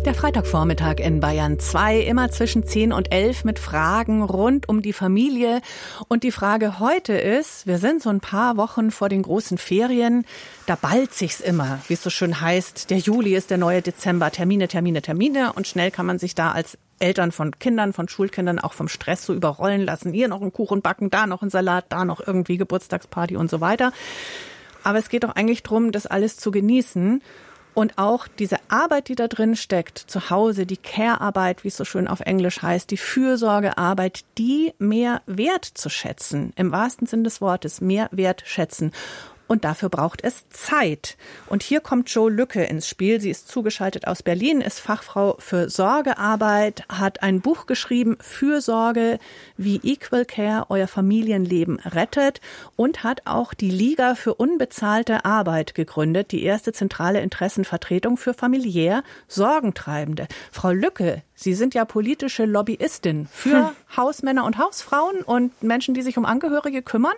Der Freitagvormittag in Bayern 2, immer zwischen 10 und 11 mit Fragen rund um die Familie. Und die Frage heute ist, wir sind so ein paar Wochen vor den großen Ferien, da ballt sich's immer, wie es so schön heißt. Der Juli ist der neue Dezember, Termine, Termine, Termine. Und schnell kann man sich da als Eltern von Kindern, von Schulkindern auch vom Stress so überrollen lassen. Hier noch einen Kuchen backen, da noch einen Salat, da noch irgendwie Geburtstagsparty und so weiter. Aber es geht doch eigentlich darum, das alles zu genießen. Und auch diese Arbeit, die da drin steckt, zu Hause, die Care-Arbeit, wie es so schön auf Englisch heißt, die Fürsorgearbeit, die mehr wertzuschätzen, im wahrsten Sinn des Wortes, mehr wertschätzen. Und dafür braucht es Zeit. Und hier kommt Jo Lücke ins Spiel. Sie ist zugeschaltet aus Berlin, ist Fachfrau für Sorgearbeit, hat ein Buch geschrieben, Fürsorge, wie Equal Care euer Familienleben rettet, und hat auch die Liga für unbezahlte Arbeit gegründet, die erste zentrale Interessenvertretung für familiär Sorgentreibende. Frau Lücke, Sie sind ja politische Lobbyistin für Hausmänner und Hausfrauen und Menschen, die sich um Angehörige kümmern.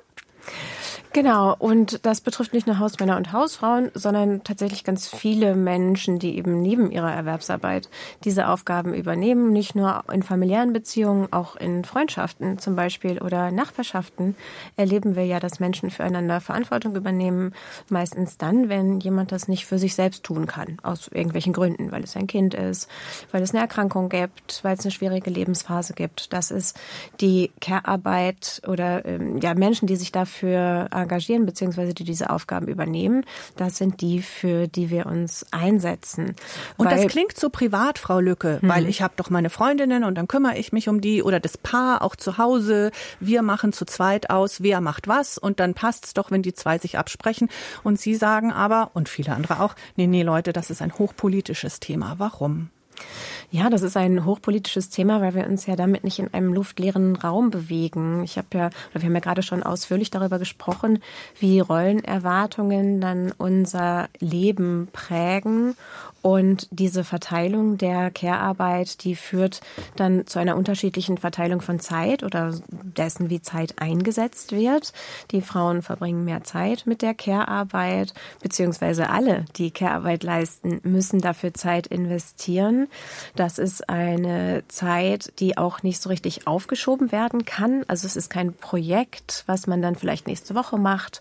Genau, und das betrifft nicht nur Hausmänner und Hausfrauen, sondern tatsächlich ganz viele Menschen, die eben neben ihrer Erwerbsarbeit diese Aufgaben übernehmen. Nicht nur in familiären Beziehungen, auch in Freundschaften zum Beispiel oder Nachbarschaften erleben wir ja, dass Menschen füreinander Verantwortung übernehmen. Meistens dann, wenn jemand das nicht für sich selbst tun kann, aus irgendwelchen Gründen, weil es ein Kind ist, weil es eine Erkrankung gibt, weil es eine schwierige Lebensphase gibt. Das ist die Care-Arbeit oder Menschen, die sich dafür engagieren, beziehungsweise die diese Aufgaben übernehmen. Das sind die, für die wir uns einsetzen. Und das klingt so privat, Frau Lücke, weil ich habe doch meine Freundinnen und dann kümmere ich mich um die oder das Paar auch zu Hause. Wir machen zu zweit aus, wer macht was, und dann passt's doch, wenn die zwei sich absprechen. Und Sie sagen aber, und viele andere auch, nee, Leute, das ist ein hochpolitisches Thema. Warum? Ja, das ist ein hochpolitisches Thema, weil wir uns ja damit nicht in einem luftleeren Raum bewegen. Wir haben ja gerade schon ausführlich darüber gesprochen, wie Rollenerwartungen dann unser Leben prägen. Und diese Verteilung der Care-Arbeit, die führt dann zu einer unterschiedlichen Verteilung von Zeit oder dessen, wie Zeit eingesetzt wird. Die Frauen verbringen mehr Zeit mit der Care-Arbeit, beziehungsweise alle, die Care-Arbeit leisten, müssen dafür Zeit investieren. Das ist eine Zeit, die auch nicht so richtig aufgeschoben werden kann. Also es ist kein Projekt, was man dann vielleicht nächste Woche macht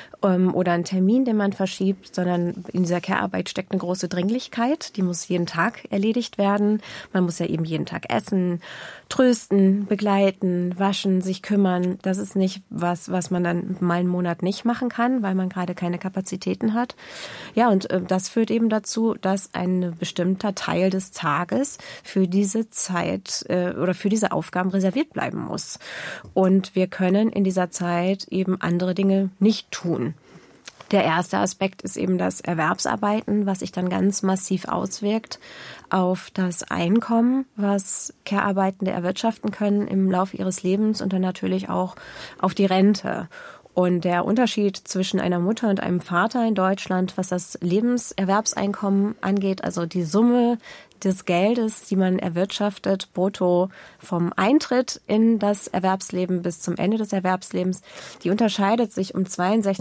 oder ein Termin, den man verschiebt, sondern in dieser Care-Arbeit steckt eine große Dringlichkeit. Die muss jeden Tag erledigt werden. Man muss ja eben jeden Tag essen, trösten, begleiten, waschen, sich kümmern. Das ist nicht was man dann mal einen Monat nicht machen kann, weil man gerade keine Kapazitäten hat. Ja, und das führt eben dazu, dass ein bestimmter Teil des Tages für diese Zeit oder für diese Aufgaben reserviert bleiben muss. Und wir können in dieser Zeit eben andere Dinge nicht tun. Der erste Aspekt ist eben das Erwerbsarbeiten, was sich dann ganz massiv auswirkt auf das Einkommen, was Care-Arbeitende erwirtschaften können im Laufe ihres Lebens, und dann natürlich auch auf die Rente. Und der Unterschied zwischen einer Mutter und einem Vater in Deutschland, was das Lebenserwerbseinkommen angeht, also die Summe des Geldes, die man erwirtschaftet, brutto vom Eintritt in das Erwerbsleben bis zum Ende des Erwerbslebens, die unterscheidet sich um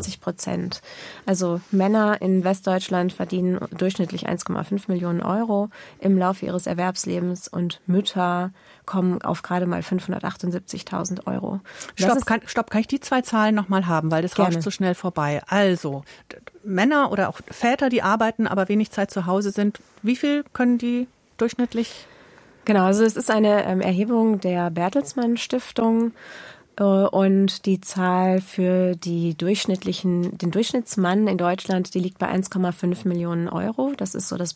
62%. Also Männer in Westdeutschland verdienen durchschnittlich 1,5 Millionen Euro im Laufe ihres Erwerbslebens und Mütter kommen auf gerade mal 578.000 Euro. Stopp, kann ich die zwei Zahlen nochmal haben, weil das rauscht so schnell vorbei. Also Männer oder auch Väter, die arbeiten, aber wenig Zeit zu Hause sind, wie viel können die durchschnittlich? Genau, also es ist eine Erhebung der Bertelsmann Stiftung. Und die Zahl für den Durchschnittsmann in Deutschland, die liegt bei 1,5 Millionen Euro. Das ist so das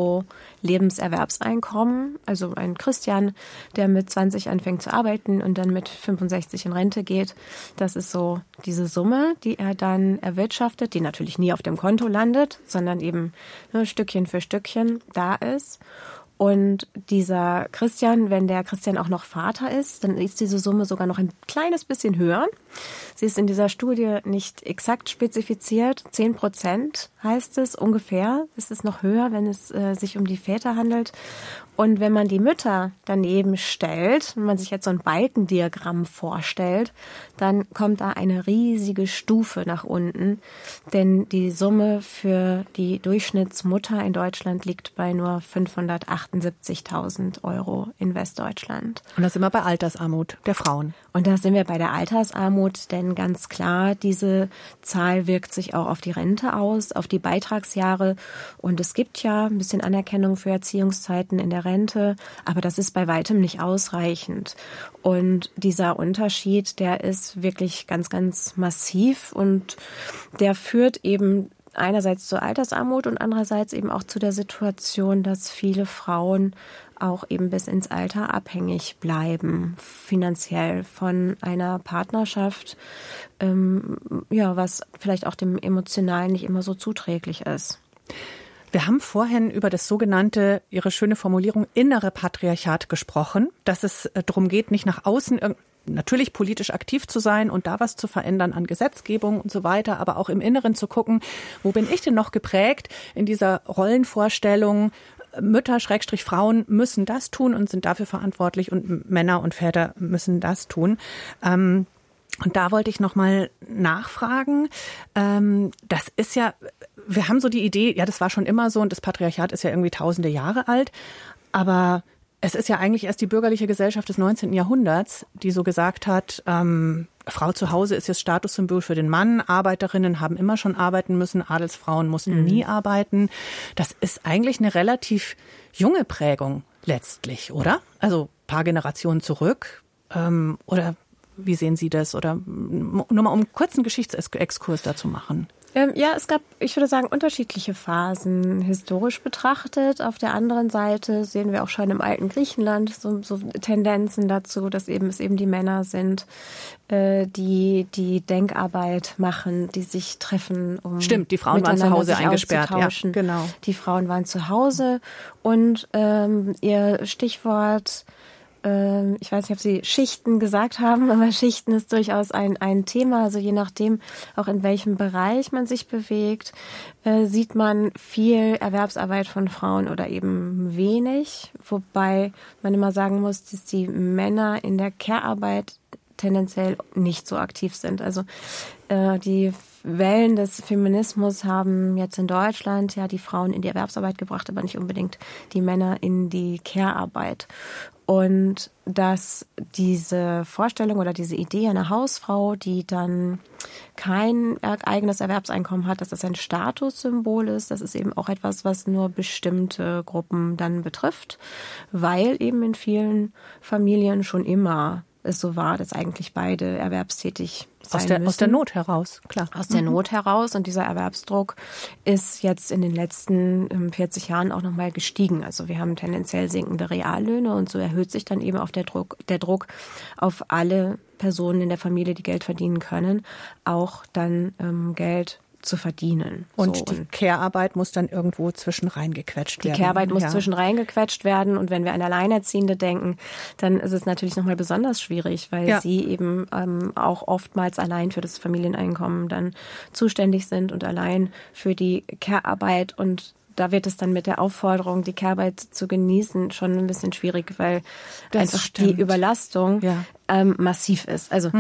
Brutto-Lebenserwerbseinkommen. Also ein Christian, der mit 20 anfängt zu arbeiten und dann mit 65 in Rente geht. Das ist so diese Summe, die er dann erwirtschaftet, die natürlich nie auf dem Konto landet, sondern eben Stückchen für Stückchen da ist. Und dieser Christian, wenn der Christian auch noch Vater ist, dann ist diese Summe sogar noch ein kleines bisschen höher. Sie ist in dieser Studie nicht exakt spezifiziert. 10% heißt es ungefähr. Es ist noch höher, wenn es sich um die Väter handelt. Und wenn man die Mütter daneben stellt, wenn man sich jetzt so ein Balkendiagramm vorstellt, dann kommt da eine riesige Stufe nach unten. Denn die Summe für die Durchschnittsmutter in Deutschland liegt bei nur 580 78.000 Euro in Westdeutschland. Und da sind wir bei Altersarmut der Frauen. Und da sind wir bei der Altersarmut, denn ganz klar, diese Zahl wirkt sich auch auf die Rente aus, auf die Beitragsjahre. Und es gibt ja ein bisschen Anerkennung für Erziehungszeiten in der Rente, aber das ist bei weitem nicht ausreichend. Und dieser Unterschied, der ist wirklich ganz, ganz massiv und der führt eben einerseits zur Altersarmut und andererseits eben auch zu der Situation, dass viele Frauen auch eben bis ins Alter abhängig bleiben, finanziell von einer Partnerschaft, was vielleicht auch dem Emotionalen nicht immer so zuträglich ist. Wir haben vorhin über das sogenannte, Ihre schöne Formulierung, innere Patriarchat gesprochen, dass es darum geht, nicht nach außen natürlich politisch aktiv zu sein und da was zu verändern an Gesetzgebung und so weiter, aber auch im Inneren zu gucken, wo bin ich denn noch geprägt in dieser Rollenvorstellung, Mütter, Frauen müssen das tun und sind dafür verantwortlich und Männer und Väter müssen das tun. Und da wollte ich noch mal nachfragen. Das ist ja, wir haben so die Idee, ja, das war schon immer so und das Patriarchat ist ja irgendwie tausende Jahre alt, aber es ist ja eigentlich erst die bürgerliche Gesellschaft des 19. Jahrhunderts, die so gesagt hat, Frau zu Hause ist jetzt Statussymbol für den Mann, Arbeiterinnen haben immer schon arbeiten müssen, Adelsfrauen mussten nie arbeiten. Das ist eigentlich eine relativ junge Prägung letztlich, oder? Also ein paar Generationen zurück. Oder wie sehen Sie das? Oder nur mal um einen kurzen Geschichtsexkurs dazu machen. Es gab, ich würde sagen, unterschiedliche Phasen historisch betrachtet. Auf der anderen Seite sehen wir auch schon im alten Griechenland so Tendenzen dazu, dass es eben die Männer sind, die Denkarbeit machen, die sich treffen, um Stimmt, die Frauen waren zu Hause eingesperrt. Ja, genau. Die Frauen waren zu Hause und ihr Stichwort, ich weiß nicht, ob Sie Schichten gesagt haben, aber Schichten ist durchaus ein Thema. Also je nachdem, auch in welchem Bereich man sich bewegt, sieht man viel Erwerbsarbeit von Frauen oder eben wenig. Wobei man immer sagen muss, dass die Männer in der Care-Arbeit tendenziell nicht so aktiv sind. Also die Wellen des Feminismus haben jetzt in Deutschland ja die Frauen in die Erwerbsarbeit gebracht, aber nicht unbedingt die Männer in die Care-Arbeit. Und dass diese Vorstellung oder diese Idee einer Hausfrau, die dann kein eigenes Erwerbseinkommen hat, dass das ein Statussymbol ist, das ist eben auch etwas, was nur bestimmte Gruppen dann betrifft, weil eben in vielen Familien schon immer es so war, dass eigentlich beide erwerbstätig sein müssen. Aus der Not heraus, klar. Aus der Not heraus. Und dieser Erwerbsdruck ist jetzt in den letzten 40 Jahren auch nochmal gestiegen. Also wir haben tendenziell sinkende Reallöhne und so erhöht sich dann eben auch der Druck auf alle Personen in der Familie, die Geld verdienen können, auch dann Geld zu verdienen. Und die Care-Arbeit muss dann irgendwo zwischen reingequetscht werden. Die Care-Arbeit muss zwischen reingequetscht werden. Und wenn wir an Alleinerziehende denken, dann ist es natürlich nochmal besonders schwierig, weil sie eben auch oftmals allein für das Familieneinkommen dann zuständig sind und allein für die Care-Arbeit. Und da wird es dann mit der Aufforderung, die Care-Arbeit zu genießen, schon ein bisschen schwierig, weil einfach die Überlastung massiv ist. Also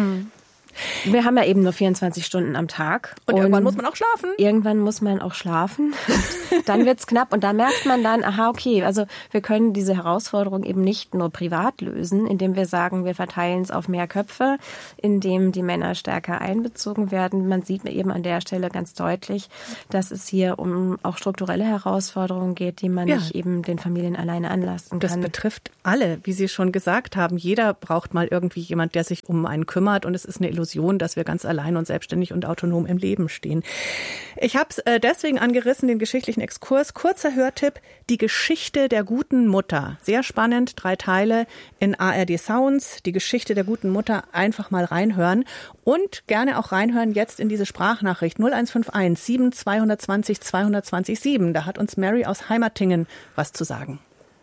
wir haben ja eben nur 24 Stunden am Tag. Und irgendwann muss man auch schlafen. Irgendwann muss man auch schlafen. Dann wird's knapp und da merkt man dann, aha, okay, also wir können diese Herausforderung eben nicht nur privat lösen, indem wir sagen, wir verteilen es auf mehr Köpfe, indem die Männer stärker einbezogen werden. Man sieht eben an der Stelle ganz deutlich, dass es hier um auch strukturelle Herausforderungen geht, die man nicht eben den Familien alleine anlasten kann. Das betrifft alle, wie Sie schon gesagt haben. Jeder braucht mal irgendwie jemand, der sich um einen kümmert und es ist eine Illusion, dass wir ganz allein und selbstständig und autonom im Leben stehen. Ich habe es deswegen angerissen, den geschichtlichen Exkurs. Kurzer Hörtipp, die Geschichte der guten Mutter. Sehr spannend, 3 Teile in ARD Sounds. Die Geschichte der guten Mutter, einfach mal reinhören. Und gerne auch reinhören jetzt in diese Sprachnachricht 0151 7 220 220 7. Da hat uns Mary aus Heimatingen was zu sagen.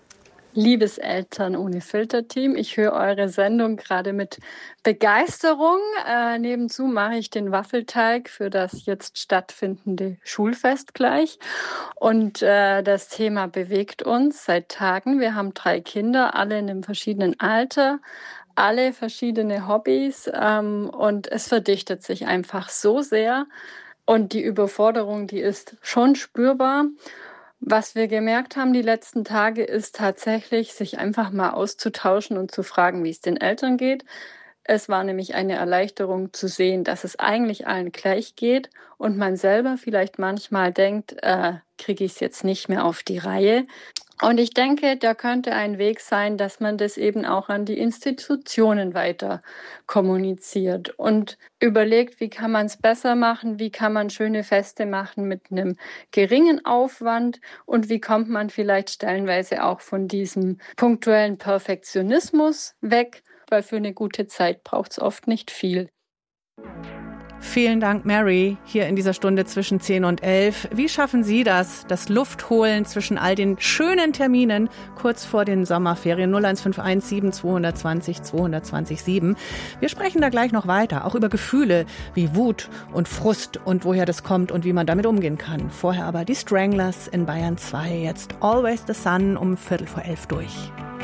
Liebes Eltern ohne Filter-Team, ich höre eure Sendung gerade mit Begeisterung. Nebenzu mache ich den Waffelteig für das jetzt stattfindende Schulfest gleich. Und das Thema bewegt uns seit Tagen. Wir haben 3 Kinder, alle in einem verschiedenen Alter, alle verschiedene Hobbys. Und es verdichtet sich einfach so sehr. Und die Überforderung, die ist schon spürbar. Was wir gemerkt haben die letzten Tage, ist tatsächlich, sich einfach mal auszutauschen und zu fragen, wie es den Eltern geht. Es war nämlich eine Erleichterung zu sehen, dass es eigentlich allen gleich geht und man selber vielleicht manchmal denkt, kriege ich es jetzt nicht mehr auf die Reihe. Und ich denke, da könnte ein Weg sein, dass man das eben auch an die Institutionen weiter kommuniziert und überlegt, wie kann man es besser machen, wie kann man schöne Feste machen mit einem geringen Aufwand und wie kommt man vielleicht stellenweise auch von diesem punktuellen Perfektionismus weg, weil für eine gute Zeit braucht es oft nicht viel. Vielen Dank, Mary, hier in dieser Stunde zwischen 10 und 11. Wie schaffen Sie das Luftholen zwischen all den schönen Terminen kurz vor den Sommerferien? 0151 7 220 220 7. Wir sprechen da gleich noch weiter, auch über Gefühle wie Wut und Frust und woher das kommt und wie man damit umgehen kann. Vorher aber die Stranglers in Bayern 2, jetzt Always the Sun um 11:15 durch.